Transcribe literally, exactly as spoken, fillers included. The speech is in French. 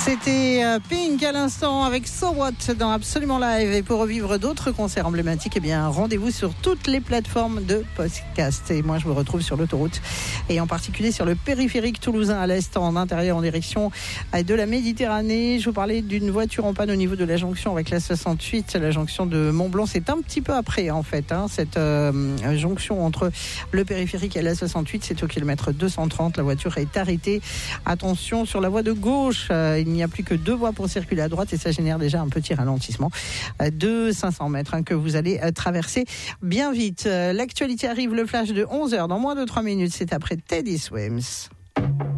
C'était Pink à l'instant avec So What dans Absolument Live. Et pour revivre d'autres concerts emblématiques, eh bien, rendez-vous sur toutes les plateformes de podcast. Et moi, je vous retrouve sur l'autoroute et en particulier sur le périphérique toulousain à l'est, en intérieur, en direction de la Méditerranée. Je vous parlais d'une voiture en panne au niveau de la jonction avec la soixante-huit, la jonction de Mont-Blanc. C'est un petit peu après, en fait, hein, cette euh, jonction entre le périphérique et la soixante-huit. C'est au kilomètre deux cent trente. La voiture est arrêtée. Attention sur la voie de gauche. Euh, il n'y a plus que deux voies pour circuler à droite et ça génère déjà un petit ralentissement de cinq cents mètres hein, que vous allez traverser bien vite. L'actualité arrive, le flash de onze heures dans moins de trois minutes. C'est après Teddy Swims.